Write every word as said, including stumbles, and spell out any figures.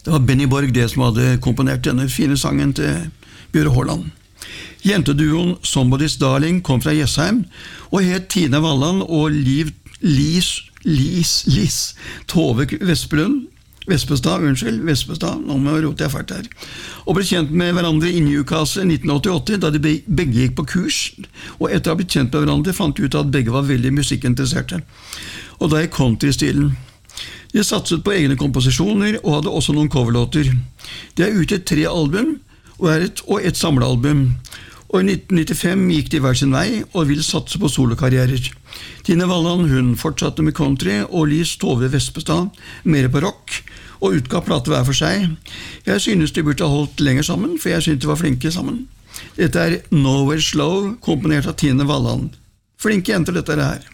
Det var Benny Borg det som hadde komponert denne fine sangen til Bjøre Håland. Jenteduoen Somebody's Darling kom fra Jessheim, og het Tine Walland og Liv, Lis, Lis, Lis Tove Vespelund, Vespestad, unnskyld, Vespestad, nå må jeg rote jeg fælt her, og ble kjent med hverandre i Newcastle nitten åttiåtte, da de begge gikk på kurs, og etter å ha blitt kjent med hverandre fant de ut at begge var veldig musikkinteresserte, og da i country-stilen. De satset på egne komposisjoner og hadde også noen coverlåter. De har ute tre album og, er et, og et samlealbum, og i nitten nittifem gikk de hver sin vei og ville satse på solokarrierer. Tine Walland, hun fortsatte med country, og Lis Tove Vespestad mer på rock, og utga plate hver for seg. Jeg synes de burde ha holdt lenger sammen, for jeg synes de var flinke sammen. Dette er Nowhere Slow, komponert av Tine Walland. Flinke jenter dette er her.